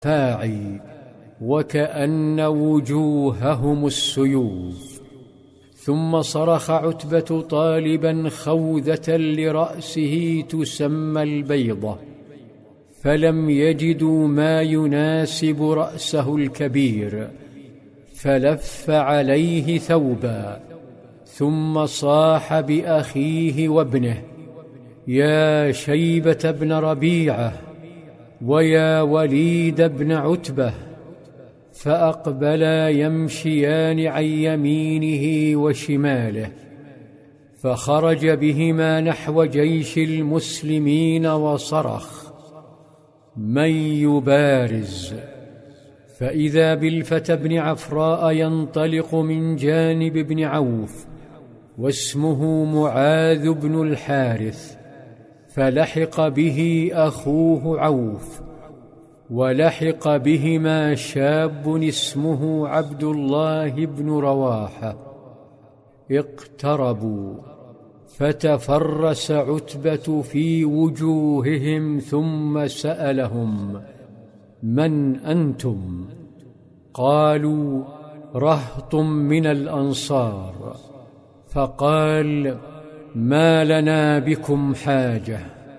فاعي وكأن وجوههم السيوف. ثم صرخ عتبة طالبا خوذة لرأسه تسمى البيضة، فلم يجدوا ما يناسب رأسه الكبير، فلف عليه ثوبا، ثم صاح بأخيه وابنه: يا شيبة بن ربيعة، ويا وليد بن عتبة. فأقبلا يمشيان عن يمينه وشماله، فخرج بهما نحو جيش المسلمين وصرخ: من يبارز؟ فإذا بالفتى بن عفراء ينطلق من جانب ابن عوف، واسمه معاذ بن الحارث، فلحق به أخوه عوف، ولحق بهما شاب اسمه عبد الله بن رواحة. اقتربوا، فتفرس عتبة في وجوههم، ثم سألهم: من أنتم؟ قالوا: رهط من الأنصار. فقال: ما لنا بكم حاجة.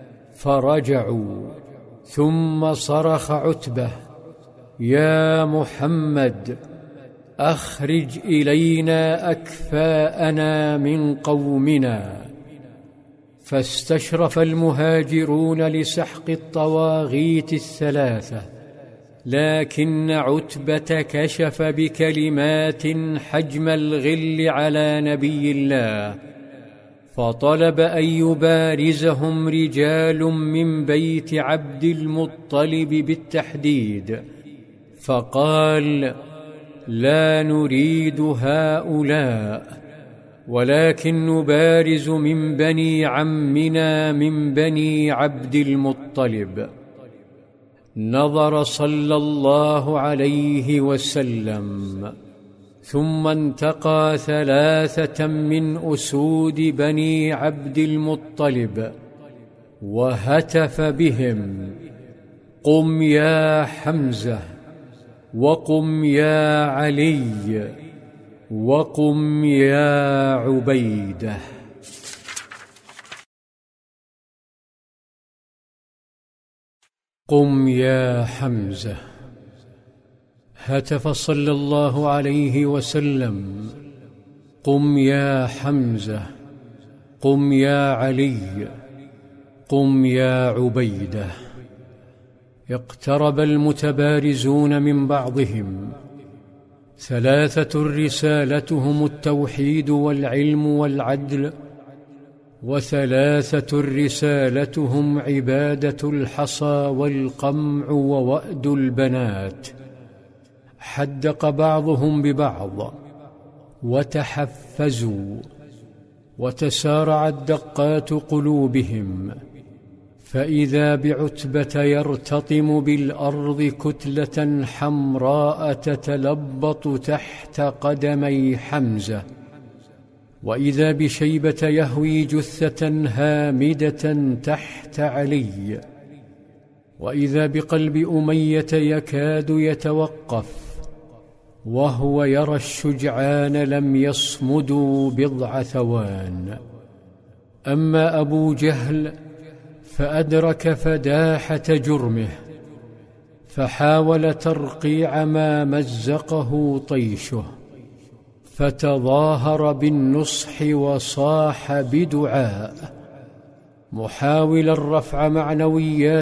فرجعوا. ثم صرخ عتبة: يا محمد، أخرج إلينا أكفاءنا من قومنا. فاستشرف المهاجرون لسحق الطواغيت الثلاثة، لكن عتبة كشف بكلمات حجم الغل على نبي الله، فطلب أن يبارزهم رجال من بيت عبد المطلب بالتحديد، فقال: لا نريد هؤلاء، ولكن نبارز من بني عمنا من بني عبد المطلب. نظر صلى الله عليه وسلم، ثم انتقى 3 من أسود بني عبد المطلب، وهتف بهم: قم يا حمزة، وقم يا علي، وقم يا عبيدة. قم يا حمزة. هتف صلى الله عليه وسلم: قم يا حمزة، قم يا علي، قم يا عبيدة. اقترب المتبارزون من بعضهم، 3 رسالتهم التوحيد والعلم والعدل، و3 رسالتهم عبادة الحصى والقمع ووأد البنات. حدق بعضهم ببعض، وتحفزوا، وتسارعت دقات قلوبهم، فإذا بعتبة يرتطم بالأرض كتلة حمراء تتلبط تحت قدمي حمزة، وإذا بشيبة يهوي جثة هامدة تحت علي، وإذا بقلب أمية يكاد يتوقف، وهو يرى الشجعان لم يصمدوا بضع ثوان. أما أبو جهل فأدرك فداحة جرمه، فحاول ترقيع ما مزقه طيشه، فتظاهر بالنصح وصاح بدعاء، محاولا رفع معنويات